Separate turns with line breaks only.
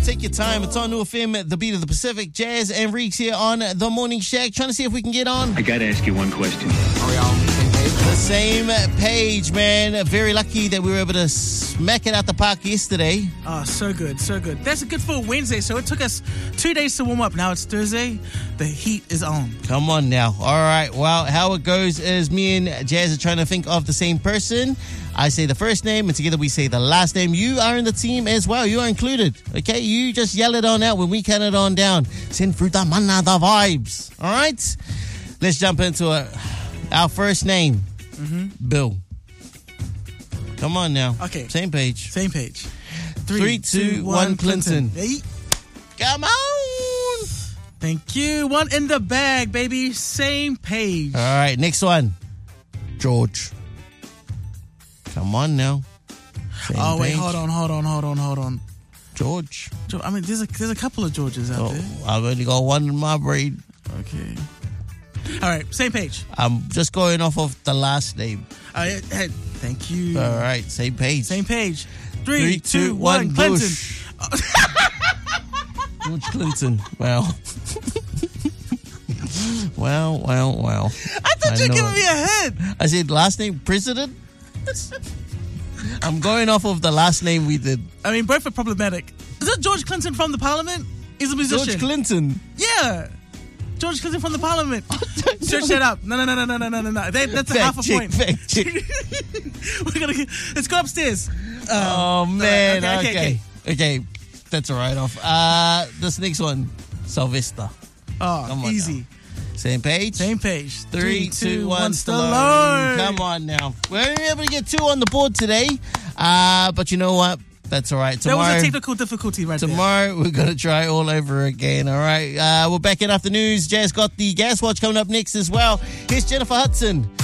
Take your time. It's on New FM, the beat of the Pacific. Jazz and Reeks here on The Morning Shack. Trying to see if we can get on.
I gotta ask you one question.
Are we all on the same page?
The same page, man. Very lucky that we were able to smack it out the park yesterday.
Oh, so good, so good. That's a good for Wednesday. So it took us 2 days to warm up. Now it's Thursday. The heat is on.
Come on now. All right. Well, how it goes is me and Jazz are trying to think of the same person. I say the first name, and together we say the last name. You are in the team as well. You are included. Okay? You just yell it on out when we count it on down. Send through the mana, the vibes. All right? Let's jump into it. Our first name, Bill. Come on now.
Okay.
Same page.
Same page.
3, 2, 1, Clinton.
Hey.
Come on.
Thank you. One in the bag, baby. Same page.
All right. Next one, George. Come on now. Same
Wait,
page.
hold on.
George.
I mean, there's a couple of Georges out there.
I've only got one in my brain.
Okay. All right, same page.
I'm just going off of the last name.
Hey, thank you.
All right, same page.
Same page. 3,
3,
2,
2,
1,
1,
Clinton.
Bush. George Clinton. Wow. Wow.
I thought you were giving me a hint.
I said last name president. I'm going off of the last name we did.
I mean, both are problematic. Is that George Clinton from the Parliament? He's a musician.
George Clinton.
Yeah. George Clinton from the Parliament. Search that up. No. That's a half a point.
Fact check.
Let's go upstairs.
Oh, man.
Okay.
That's a write-off. This next one, Sylvester.
Oh,
Come on
easy.
now. Same page?
Same page.
3, 2, 1,
Stallone.
Stallone. Come on now. We weren't able to get 2 on the board today. But you know what? That's all right. Tomorrow,
that was a technical difficulty right there.
Tomorrow, we're going to try all over again, all right? We're back in after news. Jazz got the Gas Watch coming up next as well. Here's Jennifer Hudson.